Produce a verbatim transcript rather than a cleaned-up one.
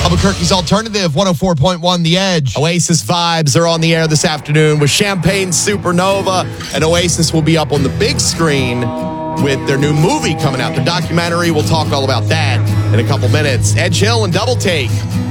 Albuquerque's Alternative, one oh four point one The Edge. Oasis Vibes are on the air this afternoon with Champagne Supernova, and Oasis will be up on the big screen with their new movie coming out, the documentary. We'll talk all about that in a couple minutes. Edge Hill and Double Take